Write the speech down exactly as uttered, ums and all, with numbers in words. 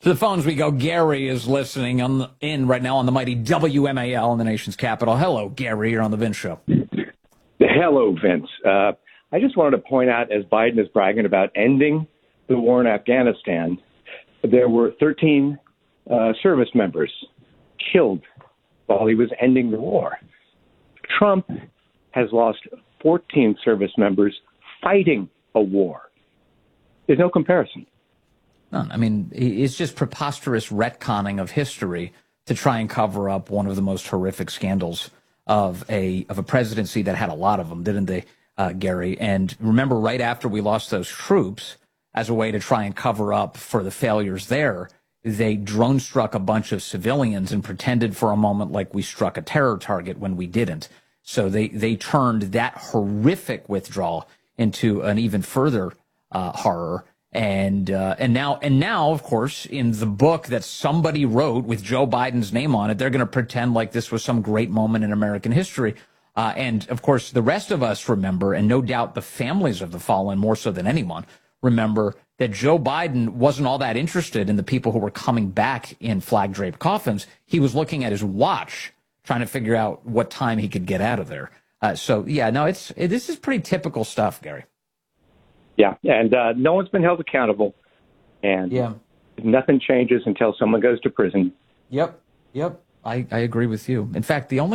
To the phones we go. Gary is listening on the, in right now on the mighty W M A L in the nation's capital. Hello, Gary. You're on the Vince Show. Hello, Vince. Uh, I just wanted to point out, as Biden is bragging about ending the war in Afghanistan, there were thirteen uh, service members killed while he was ending the war. Trump has lost fourteen service members fighting a war. There's no comparison. None. I mean, it's just preposterous retconning of history to try and cover up one of the most horrific scandals of a of a presidency that had a lot of them, didn't they, uh, Gary? And remember, right after we lost those troops, as a way to try and cover up for the failures there, they drone struck a bunch of civilians and pretended for a moment like we struck a terror target when we didn't. So they, they turned that horrific withdrawal into an even further uh, horror. And uh, and now and now, of course, in the book that somebody wrote with Joe Biden's name on it, they're going to pretend like this was some great moment in American history. Uh, and, of course, the rest of us remember, and no doubt the families of the fallen more so than anyone, remember that Joe Biden wasn't all that interested in the people who were coming back in flag-draped coffins. He was looking at his watch, trying to figure out what time he could get out of there. Uh, so, yeah, no, it's it, this is pretty typical stuff, Gary. Yeah, and uh, no one's been held accountable, and yeah. nothing changes until someone goes to prison. Yep, yep, I, I agree with you. In fact, the only